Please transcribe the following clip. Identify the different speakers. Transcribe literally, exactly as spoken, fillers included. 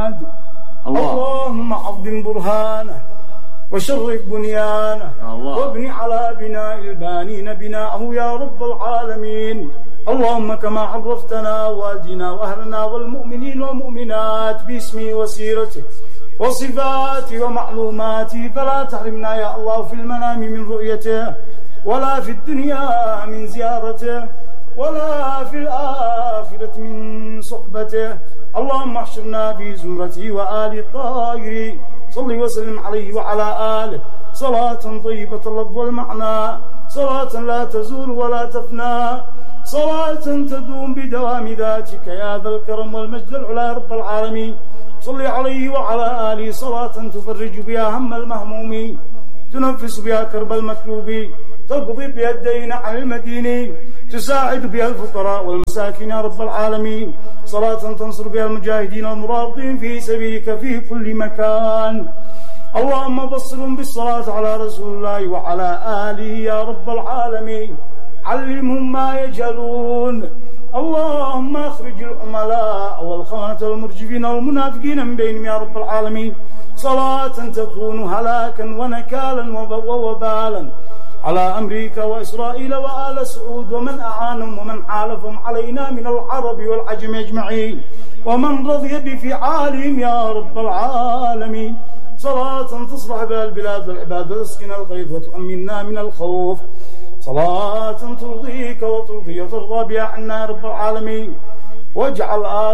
Speaker 1: الله.
Speaker 2: اللهم عظم برهانه وشرف بنيانه وابن على بناء البانين بناءه يا رب العالمين. اللهم كما عرفتنا والدنا وأهلنا والمؤمنين والمؤمنات باسمه وسيرته وصفاته ومعلوماته فلا تحرمنا يا الله في المنام من رؤيته ولا في الدنيا من زيارته ولا في الآخرة من صحبته. اللهم احشرنا في زمرته وآل الطاهرين. صل وسلم عليه وعلى آله صلاة طيبة اللفظ والمعنى، صلاة لا تزول ولا تفنى، صلاة تدوم بدوام ذاتك يا ذا الكرم والمجد العلا يا رب العالمين. صل عليه وعلى آله صلاة تفرج بها هم المهموم، تنفس بها كرب المكروب، تقضي بها الدين عن المدين، تساعد بها الفقراء والمساكين يا رب العالمين. صلاة تنصر بها المجاهدين المرابطين في سبيلك في كل مكان. اللهم بصرهم بالصلاة على رسول الله وعلى آله يا رب العالمين. علمهم ما يجهلون. اللهم اخرج العملاء والخونة والمرجفين والمنافقين من بينهم يا رب العالمين. صلاة تكون هلاكا ونكالا ووبالا على أمريكا وإسرائيل وآل سعود ومن أعانهم ومن حالفهم علينا من العرب والعجم أجمعين ومن رضي بفعالهم يا رب العالمين. صلاة تصلح بها البلاد والعباد وتسقنا الغيث وتؤمنا من الخوف. صلاة ترضيك وترضي وترضى بها عنا يا رب العالمين. واجعل